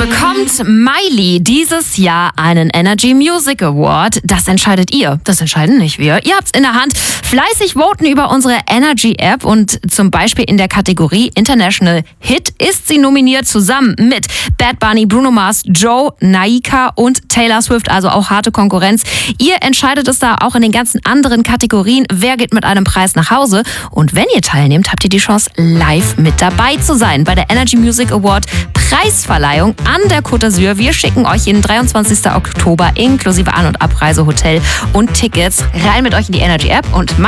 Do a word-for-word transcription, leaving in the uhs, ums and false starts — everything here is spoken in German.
Bekommt Miley dieses Jahr einen Energy Music Award? Das entscheidet ihr. Das entscheiden nicht wir. Ihr habt's in der Hand. Fleißig voten über unsere Energy App und zum Beispiel in der Kategorie International Hit ist sie nominiert zusammen mit Bad Bunny, Bruno Mars, Joe, Naika und Taylor Swift, also auch harte Konkurrenz. Ihr entscheidet es da auch in den ganzen anderen Kategorien, wer geht mit einem Preis nach Hause. Und wenn ihr teilnehmt, habt ihr die Chance, live mit dabei zu sein bei der Energy Music Award Preisverleihung an der Côte d'Azur. Wir schicken euch jeden dreiundzwanzigsten Oktober inklusive An- und Abreise, Hotel und Tickets rein mit euch in die Energy App und